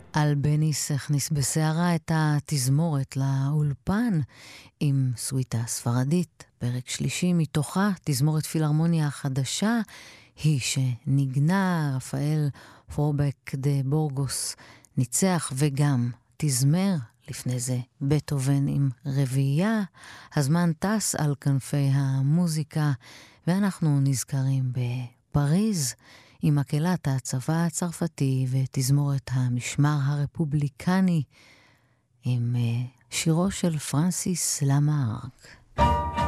אלבניס הכניס בסערה את התזמורת לאולפן עם סוויטה ספרדית, פרק שלישי מתוכה, תזמורת פילהרמוניה החדשה, היא שנגנה, רפאל פורבק דה בורגוס ניצח וגם תזמר, לפני זה בטהובן עם רביעייה. הזמן טס על כנפי המוזיקה, ואנחנו נזכרים בפריז, עם מקהלת הצבא הצרפתי ותזמורת המשמר הרפובליקני, עם שירו של פרנסיס למארק.